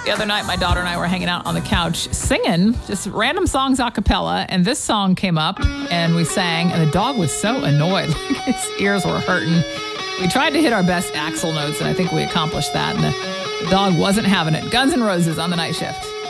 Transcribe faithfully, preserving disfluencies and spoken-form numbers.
The other night, my daughter and I were hanging out on the couch singing just random songs a cappella, and this song came up, and we sang, and the dog was so annoyed. Like his ears were hurting. We tried to hit our best Axl notes, and I think we accomplished that, and the dog wasn't having it. Guns N' Roses on the night shift.